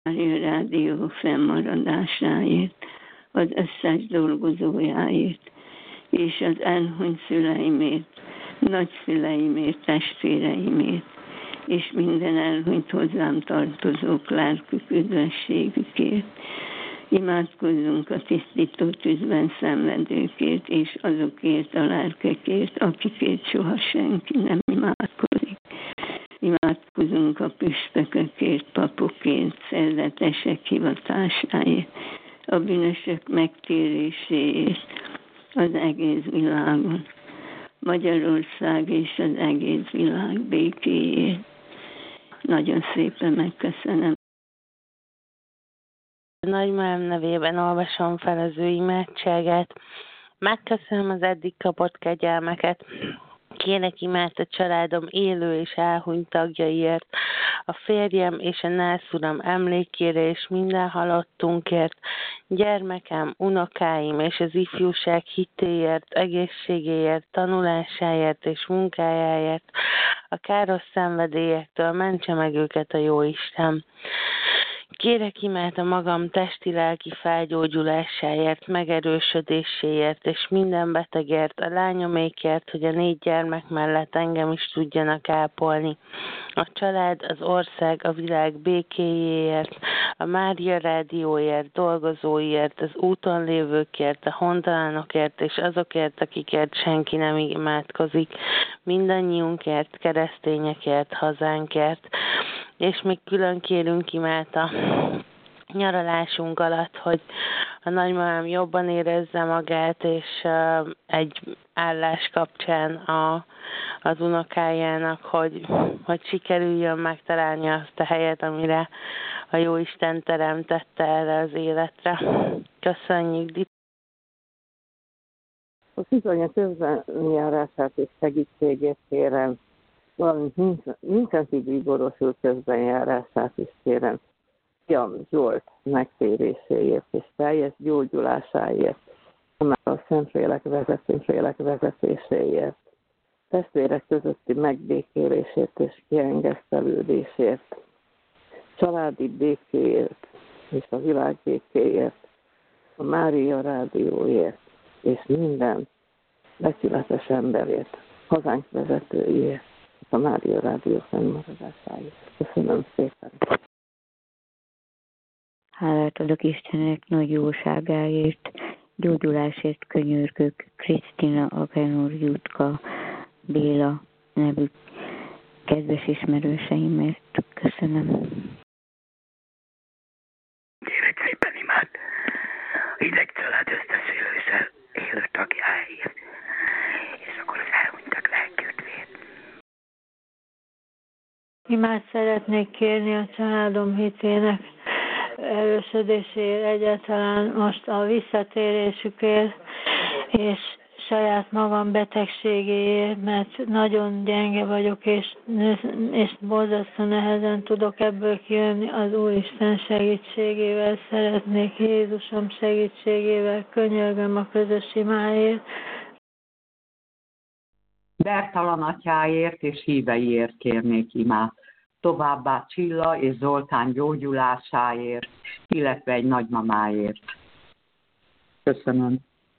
Mária Rádió fennmaradásáért, az összes dolgozójáért, és az elhunyt szüleimért, nagyszüleimért, testvéreimért, és minden elhunyt hozzám tartozók lelkük üdvességükért. Imádkozzunk a tisztító tűzben szenvedőkért, és azokért a lelkekért, akikért soha senki nem imádkozik. Imádkozunk a püspökökért, papokért, szerzetesek hivatásáért, a bűnösök megtéréséért az egész világon. Magyarország és az egész világ békéjét. Nagyon szépen megköszönöm. Nagymamám nevében olvasom fel az ő imádságát. Megköszönöm az eddig kapott kegyelmeket. Kérek imát a családom élő és elhunyt tagjaiért, a férjem és a nászuram emlékére és minden halottunkért, gyermekem, unokáim és az ifjúság hitéért, egészségéért, tanulásáért és munkájáért, a káros szenvedélyektől mentse meg őket a Jóisten. Kérek imát a magam testi-lelki felgyógyulásáért, megerősödéséért és minden betegért, a lányomékért, hogy a 4 gyermek mellett engem is tudjanak ápolni. A család, az ország, a világ békéjéért, a Mária Rádióért, dolgozóiért, az úton lévőkért, a hontalanokért és azokért, akikért senki nem imádkozik, mindannyiunkért, keresztényekért, hazánkért. És még külön kérünk imát a nyaralásunk alatt, hogy a nagymamám jobban érezze magát, és egy állás kapcsán az unokájának, hogy sikerüljön megtalálni azt a helyet, amire a Jóisten teremtette erre az életre. Köszönjük, A bizony közbenjárását és segítségét kérem, valamint Vincenti Bíborosul közbenjárását is kérem. Fiam Zsolt megtéréséért és teljes gyógyulásáért, a Szentlélek vezetéséért, testvérek közötti megbékélésért és kiengesztelődésért, családi békéért és a világ békéért, a Mária Rádióért és minden becsületes emberért, hazánk vezetőjét, a Mária Rádió fennmaradásáért. Köszönöm szépen! Hálát adok Istennek nagy jóságáért, gyógyulásért könyörgök Krisztina, Agenor, Jutka, Béla nevű kedves ismerőseimért. Köszönöm. Kérek szépen imád a hideg család összes élő tagjáért, és akkor az elhunytak lelküdvét. Imád szeretnék kérni a családom hitének erősödéséért, egyáltalán most a visszatérésükért, és saját magam betegségéért, mert nagyon gyenge vagyok, és borzasztó nehezen tudok ebből kijönni. Az Úristen segítségével szeretnék, Jézusom segítségével könyörgöm a közös imáért. Bertalan atyáért és híveiért kérnék imát. Továbbá Csilla és Zoltán gyógyulásáért, illetve egy nagymamáért. Köszönöm.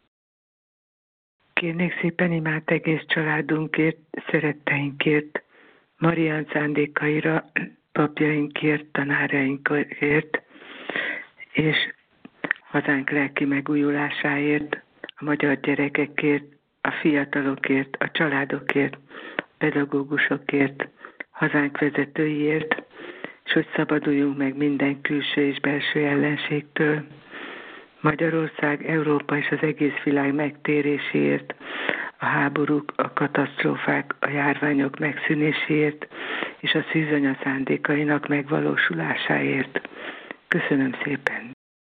Kérnék szépen imát egész családunkért, szeretteinkért, Marián szándékaira, papjainkért, tanárainkért, és hazánk lelki megújulásáért, a magyar gyerekekért, a fiatalokért, a családokért, pedagógusokért, hazánk vezetőiért, és hogy szabaduljunk meg minden külső és belső ellenségtől. Magyarország, Európa és az egész világ megtéréséért, a háborúk, a katasztrófák, a járványok megszűnéséért és a szűzanya szándékainak megvalósulásáért. Köszönöm szépen!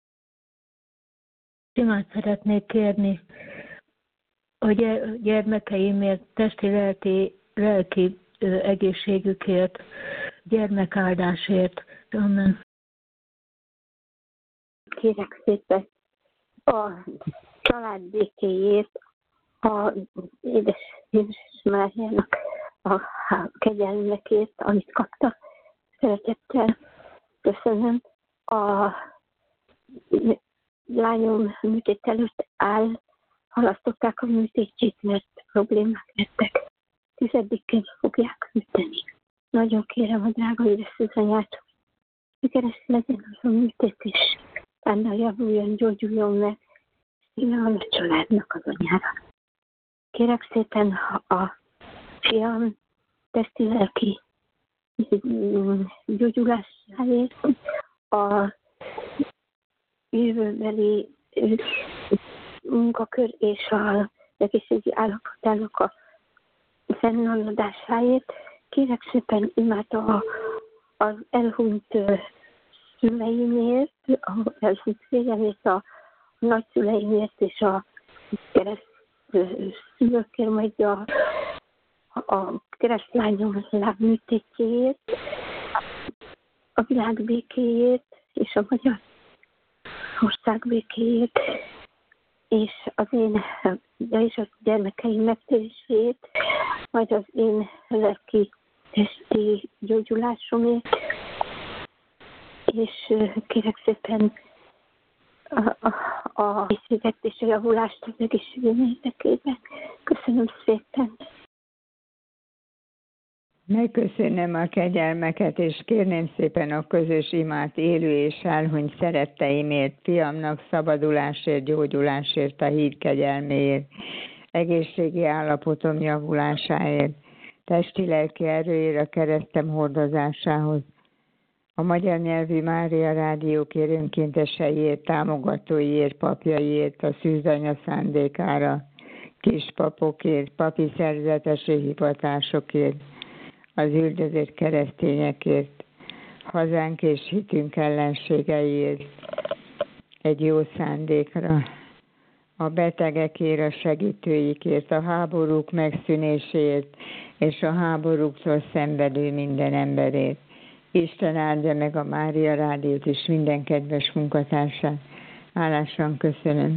Imát szeretnék kérni a gyermekeimért, lelki egészségükért, gyermekáldásért. Amen. Kérek szépen a család békéjét, a édes Jézus Máriának a kegyelmekért, amit kaptak. Szeretettel köszönöm. a lányom műtét előtt halasztották a műtétjét, mert problémák lettek. 10-én fogják műteni. Nagyon kérem a drága édesanyját, hogy sikeres legyen az a műtét, és utána javuljon, gyógyuljon meg, szíven a családnak az anyára. Kérek szépen a fiam testi-lelki gyógyulásáért, a jövőbeli munkakör és az egészségi állapotának a fennmaradásáért. Kérek szépen imát az elhunyt szüleimért, az elhunyt férjemért, a nagyszüleimért és a kereszt szülőkért, majd a keresztlányom lábműtétjéért, a világ békéjét és a magyar ország békéjét, és az én és a gyermekeim megtérését, majd az én lelki testi gyógyulásomért, és kérek szépen a készséget és a javulást az egészségem érdekében. Köszönöm szépen! Megköszönöm a kegyelmeket, és kérném szépen a közös imát élő és elhunyt szeretteimért, fiamnak szabadulásért, gyógyulásért, a híd kegyelméért, egészségi állapotom javulásáért, testi-lelki erőért, a keresztem hordozásához, a magyar nyelvű Mária rádiók önkénteseiért, támogatóiért, papjaiért, a szűzanya szándékára, kispapokért, papi szerzetesi hivatásokért, az üldözött keresztényekért, hazánk és hitünk ellenségeiért, egy jó szándékra, a betegekért, a segítőikért, a háborúk megszűnéséért, és a háborúktól szenvedő minden emberért. Isten áldja meg a Mária rádiót és minden kedves munkatársát. Hálásan köszönöm.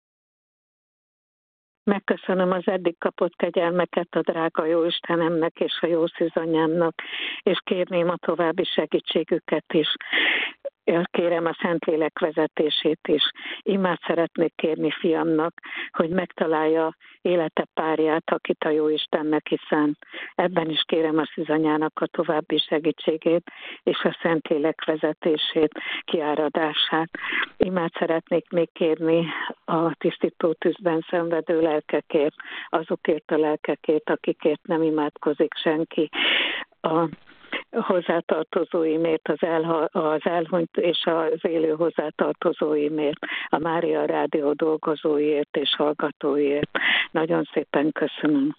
Megköszönöm az eddig kapott kegyelmeket a drága jó Istenemnek és a jó szűzanyámnak, és kérném a további segítségüket is. Kérem a Szentlélek vezetését is. Imát szeretnék kérni fiamnak, hogy megtalálja élete párját, akit a jó Istennek hiszen. Ebben is kérem a szűzanyának a további segítségét, és a Szentlélek vezetését, kiáradását. Imát szeretnék még kérni a tisztító tűzben szenvedő lelkekért, azokért a lelkekért, akikért nem imádkozik senki. A hozzátartozóimért, az elhunyt és az élő hozzátartozóimért, a Mária Rádió dolgozóiért és hallgatóiért. Nagyon szépen köszönöm.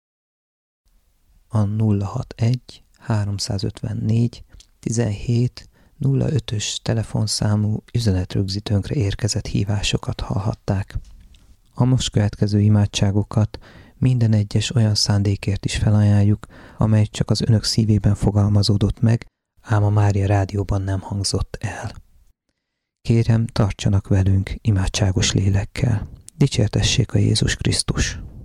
A 061 354 17 05-ös telefonszámú üzenetrögzítőnkre érkezett hívásokat hallhatták. A most következő imádságokat minden egyes olyan szándékért is felajánljuk, amely csak az önök szívében fogalmazódott meg, ám a Mária Rádióban nem hangzott el. Kérem, tartsanak velünk imádságos lélekkel. Dicsértessék a Jézus Krisztus!